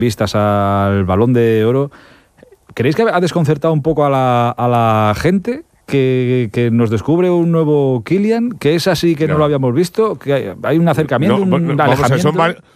vistas al Balón de Oro. ¿Creéis que ha desconcertado un poco a la gente que nos descubre un nuevo Kylian, que es así, que no lo habíamos visto, que hay un acercamiento, un alejamiento?